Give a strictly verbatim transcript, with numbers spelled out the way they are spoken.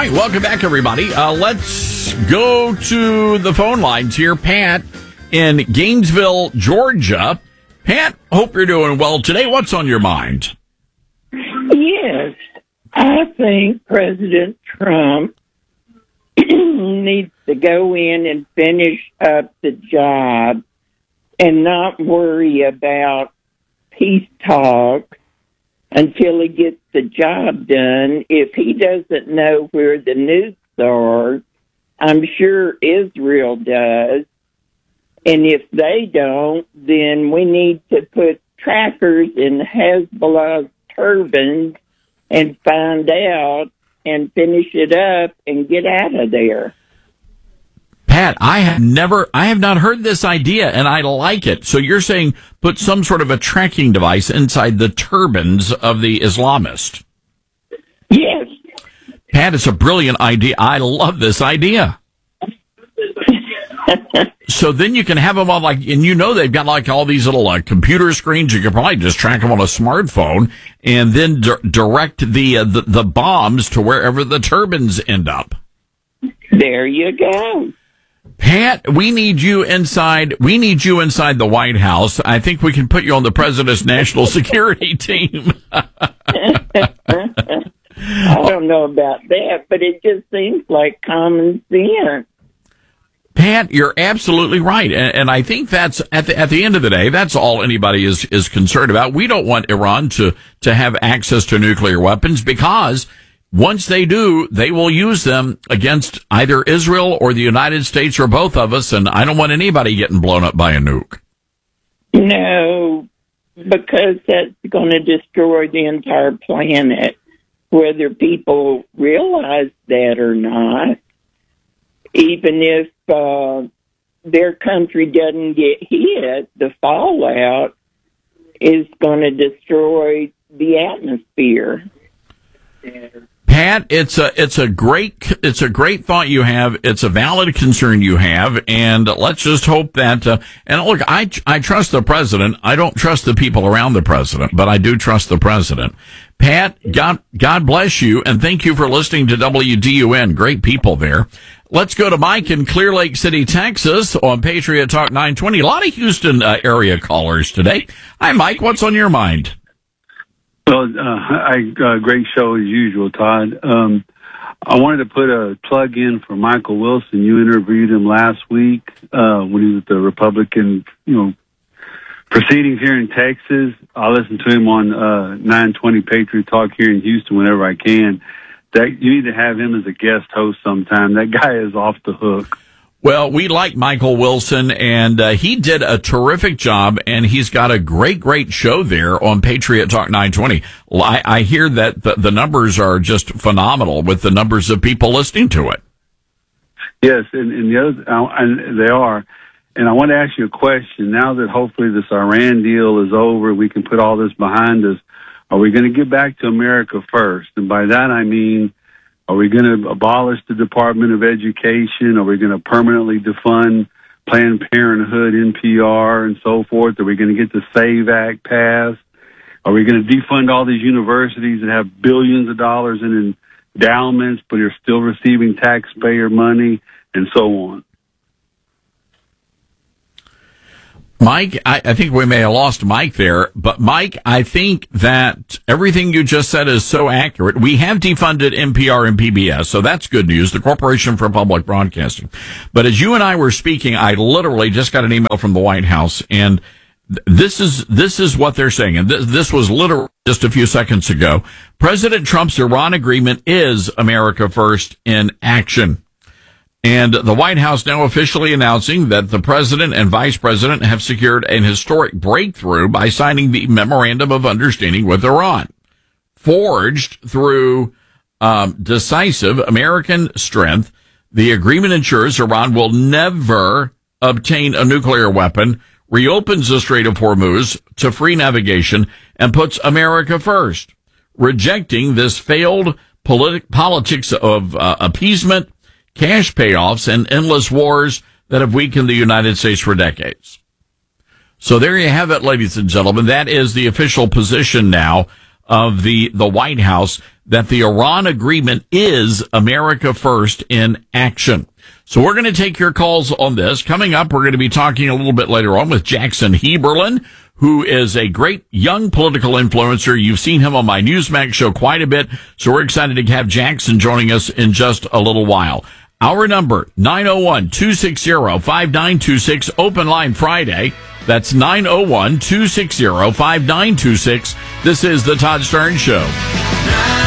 right, welcome back, everybody. Uh, let's go to the phone lines here. Pat in Gainesville, Georgia. Pat, hope you're doing well today. What's on your mind? Yes, I think President Trump needs to go in and finish up the job and not worry about peace talks until he gets the job done. If he doesn't know where the nukes are, I'm sure Israel does. And if they don't, then we need to put trackers in Hezbollah's turbines and find out and finish it up and get out of there. Pat, I have never, I have not heard this idea, and I like it. So you're saying put some sort of a tracking device inside the turbines of the Islamists? Yes. Pat, it's a brilliant idea. I love this idea. So then you can have them on, like, and you know they've got like all these little uh, computer screens. You can probably just track them on a smartphone and then di- direct the, uh, the the bombs to wherever the turbines end up. There you go. Pat, we need you inside. We need you inside the White House. I think we can put you on the president's national security team. I don't know about that, but it just seems like common sense. Pat, you're absolutely right, and, and I think that's at the at the end of the day, that's all anybody is is concerned about. We don't want Iran to to have access to nuclear weapons, because once they do, they will use them against either Israel or the United States or both of us, and I don't want anybody getting blown up by a nuke. No, because that's going to destroy the entire planet, whether people realize that or not. Even if uh, their country doesn't get hit, the fallout is going to destroy the atmosphere. Pat, it's a it's a great it's a great thought you have. It's a valid concern you have, and let's just hope that. Uh, and look, I I trust the president. I don't trust the people around the president, but I do trust the president. Pat, God God bless you, and thank you for listening to W D U N. Great people there. Let's go to Mike in Clear Lake City, Texas, on Patriot Talk nine twenty. A lot of Houston uh, area callers today. Hi, Mike. What's on your mind? Well, uh, I, uh, great show as usual, Todd. Um, I wanted to put a plug in for Michael Wilson. You interviewed him last week uh, when he was at the Republican, you know, proceedings here in Texas. I listen to him on uh, nine twenty Patriot Talk here in Houston whenever I can. That you need to have him as a guest host sometime. That guy is off the hook. Well, we like Michael Wilson, and uh, he did a terrific job, and he's got a great, great show there on Patriot Talk nine twenty. I, I hear that the, the numbers are just phenomenal with the numbers of people listening to it. Yes, and, and the other, uh, and they are. And I want to ask you a question. Now that hopefully this Iran deal is over, we can put all this behind us. Are we going to get back to America first? And by that I mean, are we going to abolish the Department of Education? Are we going to permanently defund Planned Parenthood, N P R, and so forth? Are we going to get the SAVE Act passed? Are we going to defund all these universities that have billions of dollars in endowments, but are still receiving taxpayer money, and so on? Mike, I, I think we may have lost Mike there, but Mike, I think that everything you just said is so accurate. We have defunded N P R and P B S, so that's good news, the Corporation for Public Broadcasting. But as you and I were speaking, I literally just got an email from the White House, and th- this is this is what they're saying, and th- this was literally just a few seconds ago. President Trump's Iran agreement is America First in action. And the White House now officially announcing that the president and vice president have secured an historic breakthrough by signing the Memorandum of Understanding with Iran. Forged through um, decisive American strength, the agreement ensures Iran will never obtain a nuclear weapon, reopens the Strait of Hormuz to free navigation, and puts America first, rejecting this failed politi- politics of uh, appeasement, cash payoffs, and endless wars that have weakened the United States for decades. So there you have it, ladies and gentlemen. That is the official position now of the, the White House. that the Iran agreement is America first in action. So we're going to take your calls on this. Coming up, we're going to be talking a little bit later on with Jackson Heberlin, who is a great young political influencer. You've seen him on my Newsmax show quite a bit, so we're excited to have Jackson joining us in just a little while. Our number, nine oh one, two six zero, five nine two six, Open Line Friday. That's nine oh one, two six zero, five nine two six. This is The Todd Stern Show.